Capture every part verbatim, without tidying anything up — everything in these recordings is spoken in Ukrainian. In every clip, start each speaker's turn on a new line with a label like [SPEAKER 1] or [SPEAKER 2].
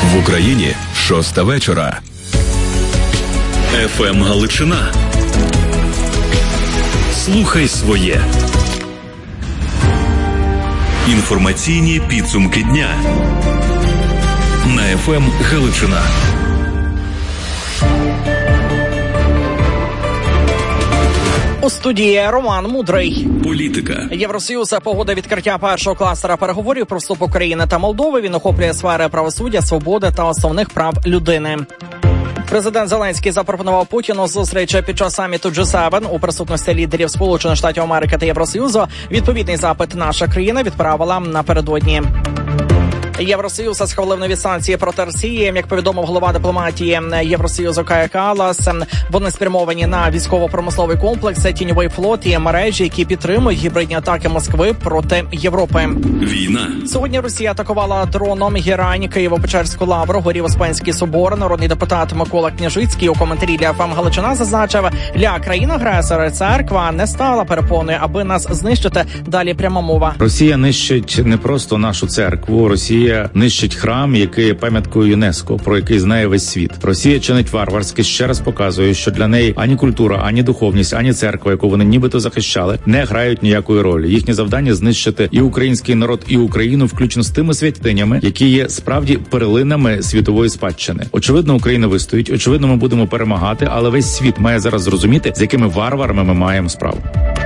[SPEAKER 1] В Україні шоста вечора. еф ем Галичина. Слухай своє. Інформаційні підсумки дня на еф ем Галичина.
[SPEAKER 2] У студії Роман Мудрий.
[SPEAKER 1] Політика.
[SPEAKER 2] Євросоюз погода відкриття першого кластера переговорів про вступ України та Молдови. Він охоплює сфери правосуддя, свободи та основних прав людини. Президент Зеленський запропонував Путіну зустріч під час саміту джі сім у присутності лідерів Сполучених Штатів Америки та Євросоюзу. Відповідний запит наша країна відправила напередодні. Євросоюз схвалив нові санкції проти Росії. Як повідомив голова дипломатії Євросоюзу Кая Каллас, вони спрямовані на військово-промисловий комплекс, тіньовий флот і мережі, які підтримують гібридні атаки Москви проти Європи.
[SPEAKER 1] Війна.
[SPEAKER 2] Сьогодні Росія атакувала дроном Герань, Києво-Печерську лавру, горів Успенський собор. Народний депутат Микола Княжицький у коментарі для еф ем Галичина зазначив, для країн-агресора церква не стала перепоною, аби нас знищити. Далі пряма мова.
[SPEAKER 3] Росія нищить не просто нашу церкву, Росія нищить храм, який є пам'яткою ЮНЕСКО, про який знає весь світ. Росія чинить варварське, ще раз показує, що для неї ані культура, ані духовність, ані церква, яку вони нібито захищали, не грають ніякої ролі. Їхнє завдання знищити і український народ, і Україну, включно з тими святинями, які є справді перлинами світової спадщини. Очевидно, Україна вистоїть, очевидно, ми будемо перемагати, але весь світ має зараз зрозуміти, з якими варварами ми маємо справу.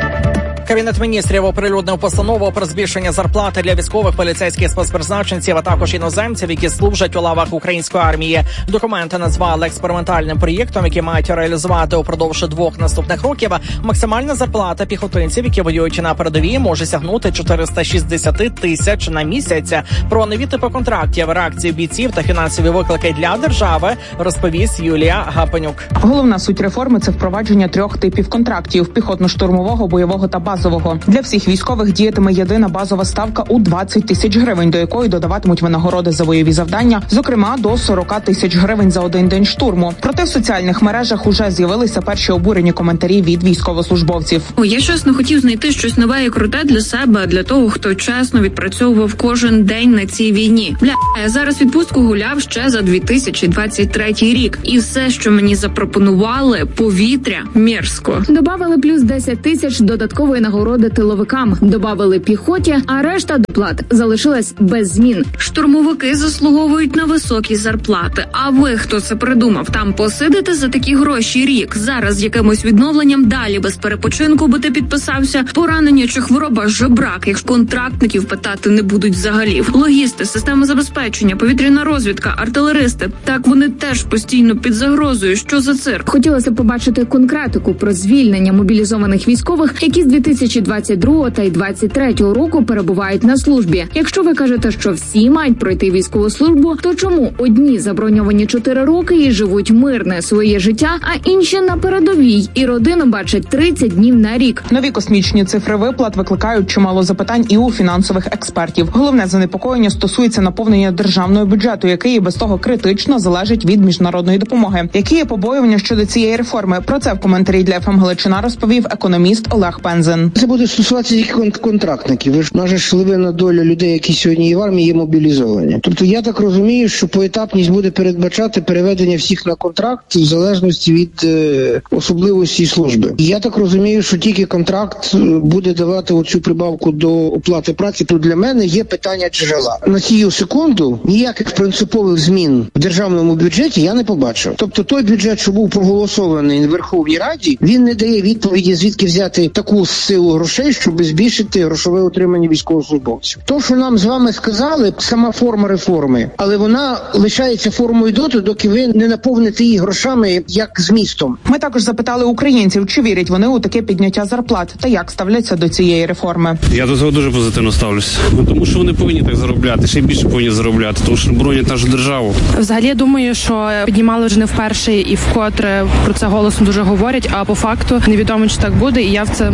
[SPEAKER 2] Кабінет міністрів оприлюднив постанову про збільшення зарплати для військових, поліцейських спецпризначенців, а також іноземців, які служать у лавах української армії. Документи назвали експериментальним проєктом, який мають реалізувати упродовж двох наступних років. Максимальна зарплата піхотинців, які воюють на передовій, може сягнути чотириста шістдесят тисяч на місяць. Про нові типи контрактів, реакцію бійців та фінансові виклики для держави розповість Юлія Гапенюк.
[SPEAKER 4] Головна суть реформи – це впровадження трьох типів контрактів – піхотно-штурмового, бойового та базового. Для всіх військових діятиме єдина базова ставка у двадцять тисяч гривень, до якої додаватимуть винагороди за бойові завдання, зокрема до сорок тисяч гривень за один день штурму. Проте в соціальних мережах уже з'явилися перші обурені коментарі від військовослужбовців.
[SPEAKER 5] О, я чесно хотів знайти щось нове і круте для себе, для того, хто чесно відпрацьовував кожен день на цій війні. Бля, я зараз відпустку гуляв ще за дві тисячі двадцять третій рік. І все, що мені запропонували, повітря мерзко.
[SPEAKER 6] Добавили плюс десять тисяч додаткової нагороди тиловикам, добавили піхоті, а решта доплат залишилась без змін.
[SPEAKER 5] Штурмовики заслуговують на високі зарплати. А ви, хто це придумав, там посидите за такі гроші рік? Зараз з якимось відновленням далі без перепочинку, бо ти підписався? Поранення чи хвороба, жебрак, як контрактників питати не будуть взагалі. Логісти, система забезпечення, повітряна розвідка, артилеристи. Так вони теж постійно під загрозою. Що за цирк?
[SPEAKER 6] Хотілося побачити конкретику про звільнення мобілізованих військових, які з дві тисячі двадцять другого та й двадцять третього року перебувають на службі. Якщо ви кажете, що всі мають пройти військову службу, то чому одні заброньовані чотири роки і живуть мирне своє життя, а інші на передовій і родину бачать тридцять днів на рік?
[SPEAKER 4] Нові космічні цифри виплат викликають чимало запитань і у фінансових експертів. Головне занепокоєння стосується наповнення державного бюджету, який і без того критично залежить від міжнародної допомоги. Які є побоювання щодо цієї реформи? Про це в коментарі для еф ем Галичина розповів економіст Олег Пензен.
[SPEAKER 7] Це буде стосуватися тільки контрактників. Ви ж, наша ж львівна доля людей, які сьогодні є в армії, є мобілізовані. Тобто я так розумію, що поетапність буде передбачати переведення всіх на контракт в залежності від е, особливості служби. І я так розумію, що тільки контракт буде давати оцю прибавку до оплати праці. Тут для мене є питання джерела. На цю секунду ніяких принципових змін в державному бюджеті я не побачив. Тобто той бюджет, що був проголосований в Верховній Раді, він не дає відповіді, звідки взяти таку силу грошей, щоб збільшити грошове утримання військовослужбовців. То, що нам з вами сказали, сама форма реформи, але вона лишається формою доти, доки ви не наповните її грошами як змістом.
[SPEAKER 4] Ми також запитали українців, чи вірять вони у таке підняття зарплат та як ставляться до цієї реформи.
[SPEAKER 8] Я до цього дуже позитивно ставлюся, тому що вони повинні так заробляти, ще й більше повинні заробляти, тому що боронять нашу державу.
[SPEAKER 9] Взагалі, я думаю, що піднімали вже не вперше і вкотре про це голосно дуже говорять, а по факту невідомо, чи так буде, і я в це мало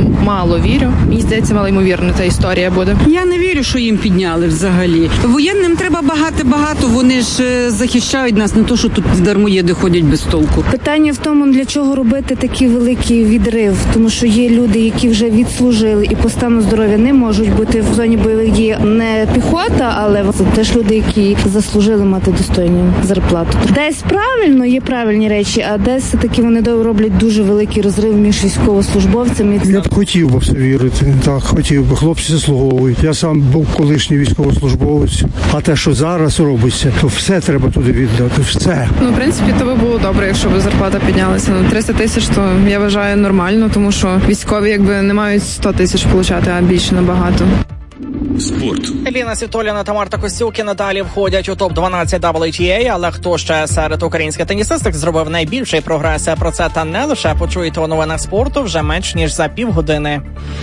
[SPEAKER 9] мало вірю. Мені здається, малоймовірно та історія буде.
[SPEAKER 10] Я не вірю, що їм підняли взагалі. Воєнним треба багато-багато, вони ж захищають нас, не то, що тут дармоєди ходять без толку.
[SPEAKER 11] Питання в тому, для чого робити такий великий відрив, тому що є люди, які вже відслужили і по стану здоров'я не можуть бути в зоні бойових дій. Не піхота, але це теж люди, які заслужили мати достойну зарплату. Десь правильно, є правильні речі, а десь все-таки вони роблять дуже великий розрив між військовослужбовцями.
[SPEAKER 12] Я б хотів би в це вірити, так, хотів би. Хлопці заслуговують. Я сам був колишній військовослужбовець, а те, що зараз робиться, то все треба туди віддати, все.
[SPEAKER 9] Ну, в принципі, то би було добре, якщо б зарплата піднялася. Ну, триста тисяч, то я вважаю нормально, тому що військові якби не мають сто тисяч получати, а більше набагато.
[SPEAKER 1] Спорт.
[SPEAKER 2] Еліна Світоліна та Марта Костюкіна далі входять у топ дванадцять дабл ю ті ей, але хто ще серед українських тенісисток зробив найбільший прогрес? Про це та не лише почуєте у новинах спорту вже менш ніж за півгодини.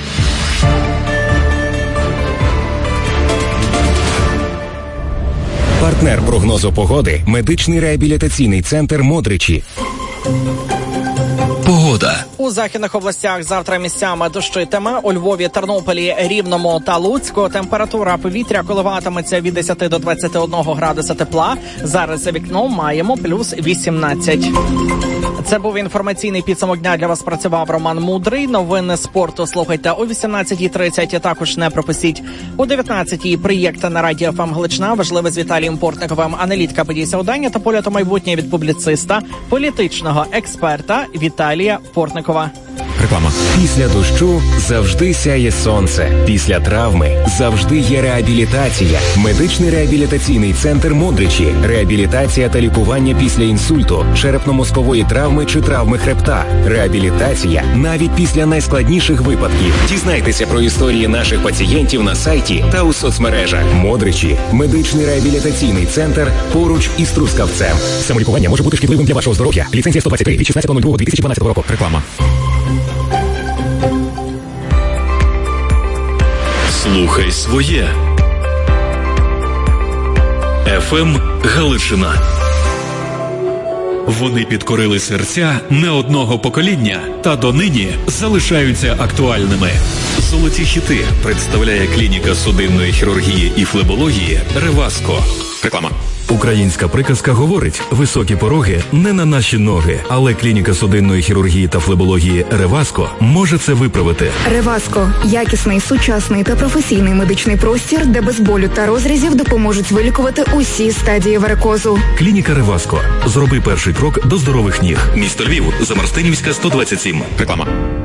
[SPEAKER 13] Партнер прогнозу погоди – медичний реабілітаційний центр «Модричі».
[SPEAKER 1] Погода.
[SPEAKER 2] У західних областях завтра місцями дощитиме. У Львові, Тернополі, Рівному та Луцьку температура повітря коливатиметься від десяти до двадцяти одного градуса тепла. Зараз за вікном маємо плюс вісімнадцять. Це був інформаційний підсумок дня. Для вас працював Роман Мудрий. Новини спорту слухайте о вісімнадцятій тридцять. Також не пропустіть о дев'ятнадцятій проєкт на Радіо еф ем Галичина. Важливе з Віталієм Портниковим. Аналітика подій сьогодення та погляд у майбутнє від публіциста, політичного експерта Віталія Портникова.
[SPEAKER 13] Реклама. Після дощу завжди сяє сонце. Після травми завжди є реабілітація. Медичний реабілітаційний центр «Модричі». Реабілітація та лікування після інсульту, черепно-мозкової травми чи травми хребта. Реабілітація навіть після найскладніших випадків. Дізнайтеся про історії наших пацієнтів на сайті та у соцмережах. «Модричі» – медичний реабілітаційний центр поруч із Трускавцем. Самолікування може бути шкідливим для вашого здоров'я. Ліцензія сто двадцять три від шістнадцятого лютого дві тисячі дванадцятого року. Реклама.
[SPEAKER 1] Слухай своє. еф ем Галичина. Вони підкорили серця не одного покоління та донині залишаються актуальними. Золоті хіти представляє клініка судинної хірургії і флебології «Реваско».
[SPEAKER 13] Реклама.
[SPEAKER 1] Українська приказка говорить: високі пороги не на наші ноги, але клініка судинної хірургії та флебології «Реваско» може це виправити.
[SPEAKER 14] «Реваско» – якісний, сучасний та професійний медичний простір, де без болю та розрізів допоможуть вилікувати усі стадії варикозу.
[SPEAKER 1] Клініка «Реваско». Зроби перший крок до здорових ніг. Місто Львів, Замарстинівська, сто двадцять сім.
[SPEAKER 13] Реклама.